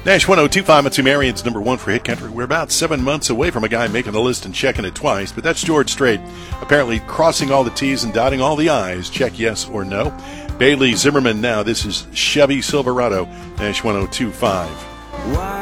Nash 1025 at Marion's number one for Hit Country. We're about 7 months away from a guy making the list and checking it twice, but that's George Strait. Apparently crossing all the T's and dotting all the I's. Check yes or no. Bailey Zimmerman now. This is Chevy Silverado. Nash 1025.